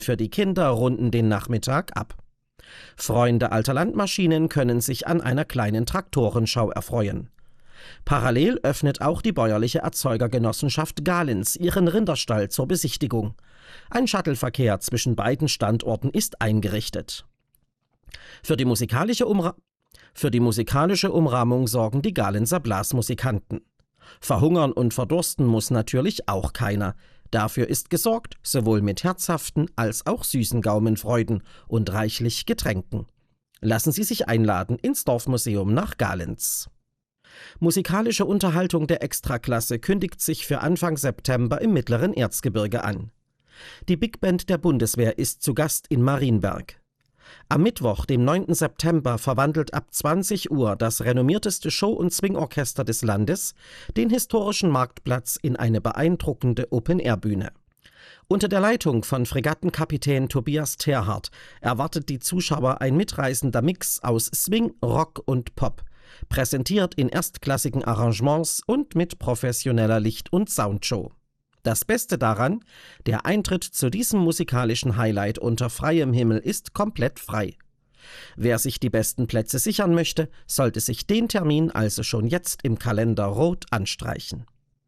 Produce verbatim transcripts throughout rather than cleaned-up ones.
für die Kinder runden den Nachmittag ab. Freunde alter Landmaschinen können sich an einer kleinen Traktorenschau erfreuen. Parallel öffnet auch die bäuerliche Erzeugergenossenschaft Gahlens ihren Rinderstall zur Besichtigung. Ein Shuttleverkehr zwischen beiden Standorten ist eingerichtet. Für die musikalische, Umra Für die musikalische Umrahmung sorgen die Gahlenser Blasmusikanten. Verhungern und verdursten muss natürlich auch keiner. Dafür ist gesorgt, sowohl mit herzhaften als auch süßen Gaumenfreuden und reichlich Getränken. Lassen Sie sich einladen ins Dorfmuseum nach Gahlens. Musikalische Unterhaltung der Extraklasse kündigt sich für Anfang September im mittleren Erzgebirge an. Die Big Band der Bundeswehr ist zu Gast in Marienberg. Am Mittwoch, dem neunten September, verwandelt ab zwanzig Uhr das renommierteste Show- und Swingorchester des Landes den historischen Marktplatz in eine beeindruckende Open-Air-Bühne. Unter der Leitung von Fregattenkapitän Tobias Terhardt erwartet die Zuschauer ein mitreißender Mix aus Swing, Rock und Pop, präsentiert in erstklassigen Arrangements und mit professioneller Licht- und Soundshow. Das Beste daran, der Eintritt zu diesem musikalischen Highlight unter freiem Himmel ist komplett frei. Wer sich die besten Plätze sichern möchte, sollte sich den Termin also schon jetzt im Kalender rot anstreichen.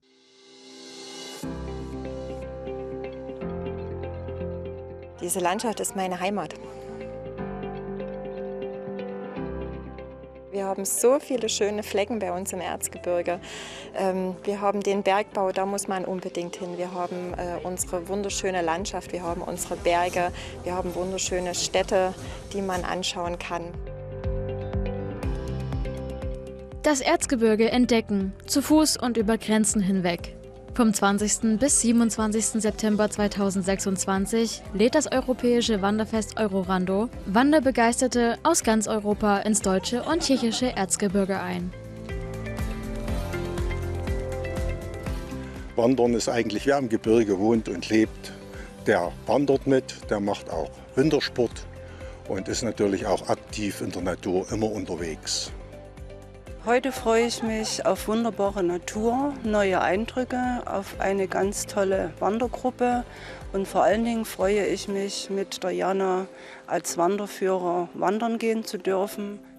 Diese Landschaft ist meine Heimat. Wir haben so viele schöne Flecken bei uns im Erzgebirge. Ähm, wir haben den Bergbau, da muss man unbedingt hin. Wir haben äh, unsere wunderschöne Landschaft, wir haben unsere Berge, wir haben wunderschöne Städte, die man anschauen kann. Das Erzgebirge entdecken, zu Fuß und über Grenzen hinweg. Vom zwanzigsten bis siebenundzwanzigsten September zweitausendsechsundzwanzig lädt das europäische Wanderfest Eurorando Wanderbegeisterte aus ganz Europa ins deutsche und tschechische Erzgebirge ein. Wandern ist eigentlich, wer im Gebirge wohnt und lebt, der wandert mit, der macht auch Wintersport und ist natürlich auch aktiv in der Natur immer unterwegs. Heute freue ich mich auf wunderbare Natur, neue Eindrücke, auf eine ganz tolle Wandergruppe und vor allen Dingen freue ich mich, mit der Jana als Wanderführer wandern gehen zu dürfen.